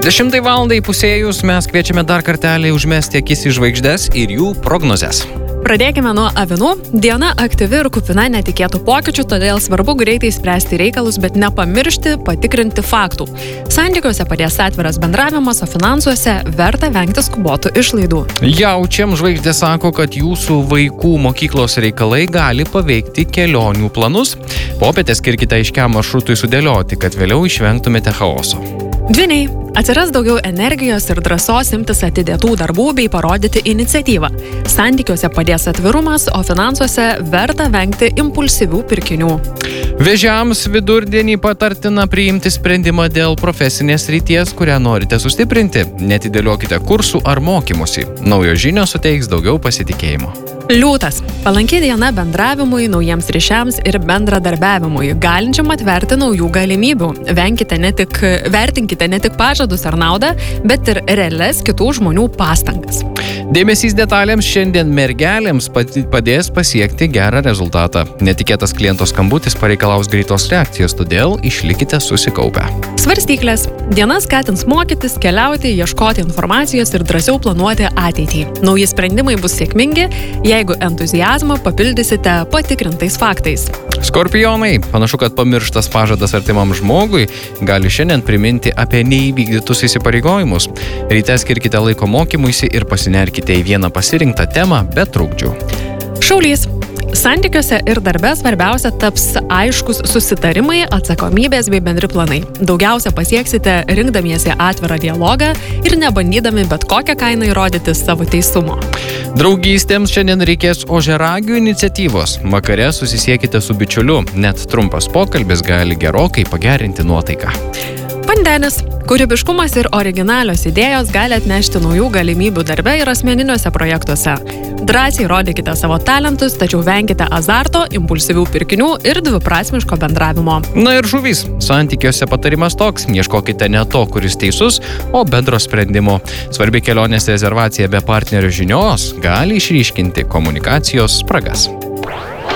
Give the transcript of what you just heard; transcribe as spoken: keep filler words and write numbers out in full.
dešimtai valandai įpusėjus mes kviečiame dar kartelį užmesti akis į žvaigždes ir jų prognozes. Pradėkime nuo avinų. Diena aktyvi ir kupina netikėtų pokyčių, todėl svarbu greitai spręsti reikalus, bet nepamiršti patikrinti faktų. Santykiuose padės atviras bendravimas, o finansuose verta vengti skubotų išlaidų. Jaučiam žvaigždė sako, kad jūsų vaikų mokyklos reikalai gali paveikti kelionių planus. Popietę skirkite aiškiam maršrutui sudėlioti, kad vėliau išvengtumėte chaoso. Dvyniai. Atsiras daugiau energijos ir drąsos imtis atidėtų darbų bei parodyti iniciatyvą. Santykiuose padės atvirumas, o finansuose verta vengti impulsyvių pirkinių. Vėžiams vidurdienį patartina priimti sprendimą dėl profesinės ryties, kurią norite sustiprinti. Netidėliokite kursų ar mokymusi. Naujos žinios suteiks daugiau pasitikėjimo. Liūtas. Palanki diena bendravimui, naujiems ryšiams ir bendradarbiavimui, galinčiam atverti naujų galimybių. Venkite ne tik, vertinkite ne tik pažadus ar naudą, bet ir realias kitų žmonių pastangas. Dėmesys detalėms šiandien mergelėms padės pasiekti gerą rezultatą. Netikėtas kliento skambutis pareikalaus greitos reakcijos, todėl išlikite susikaupę. Svarstyklės. Diena skatins mokytis, keliauti, ieškoti informacijos ir drąsiau planuoti ateitį. Nauji sprendimai bus sėkmingi, jeigu entuziazmą papildysite patikrintais faktais. Skorpionai. Panašu, kad pamirštas pažadas artimam žmogui gali šiandien priminti apie neįvykdytus įsipareigojimus. Ryte skirkite laiko mokymuisi ir pasinerkite į vieną pasirinktą temą be trukdžių. Šaulys. Santykiuose ir darbe svarbiausia taps aiškus susitarimai, atsakomybės bei bendri planai. Daugiausia pasieksite rinkdamiesi atvirą dialogą ir nebandydami bet kokią kainą įrodyti savo teisumo. Draugystėms šiandien reikės ožiaragių iniciatyvos. Vakare susisiekite su bičiuliu, net trumpas pokalbis gali gerokai pagerinti nuotaiką. Pandenis. Kūrybiškumas ir originalios idėjos gali atnešti naujų galimybių darbe ir asmeniniuose projektuose. Drąsiai rodykite savo talentus, tačiau venkite azarto, impulsyvių pirkinių ir dviprasmiško bendravimo. Na ir žuvys. Santykiuose patarimas toks: ieškokite ne to, kuris teisus, o bendro sprendimo. Svarbi kelionės rezervacija be partnerio žinios gali išryškinti komunikacijos spragas.